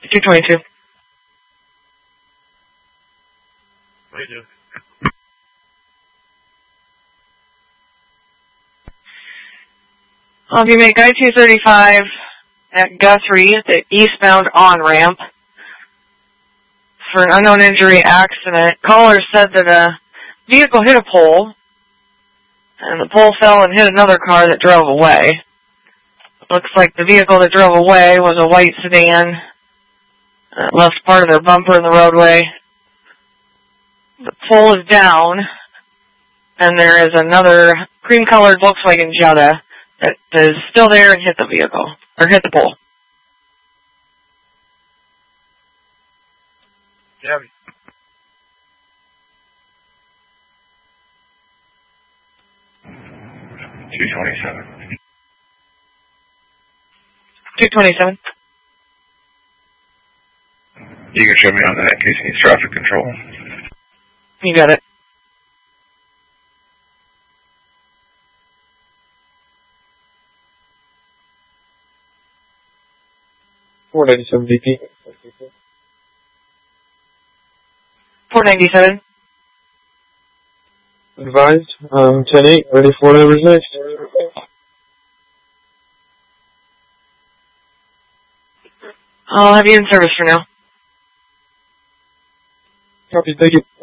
222. If you make I-235 at Guthrie at the eastbound on-ramp for an unknown injury accident, caller said that a vehicle hit a pole, and the pole fell and hit another car that drove away. Looks like the vehicle that drove away was a white sedan. Left part of their bumper in the roadway. The pole is down, and there is another cream-colored Volkswagen Jetta that is still there and hit the vehicle, or hit the pole. Yeah. 227. 227. You can show me on that in case he needs traffic control. You got it. .497 VP. 497. Advised. 10-8, ready for whatever's next. I'll have you in service for now. Copy, thank you.